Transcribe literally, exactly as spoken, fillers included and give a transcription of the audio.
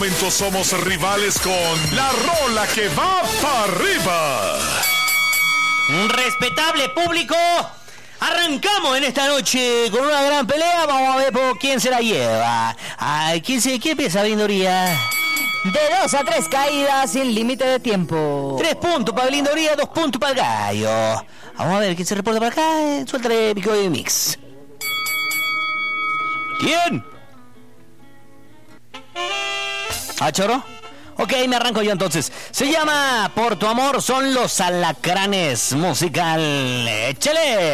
Somos rivales con la rola que va para arriba. Un respetable público. Arrancamos en esta noche con una gran pelea. Vamos a ver por quién se la lleva. Ay, ¿quién, se, ¿quién empieza, Blindoría? De dos a tres caídas sin límite de tiempo. Tres puntos para Blindoría, dos puntos para el gallo. Vamos a ver quién se reporta por acá. Suéltale Pico y Mix. ¿Quién? ¿Ah, choro? Ok, me arranco yo entonces. Se llama Por tu amor son los alacranes musical. ¡Échale!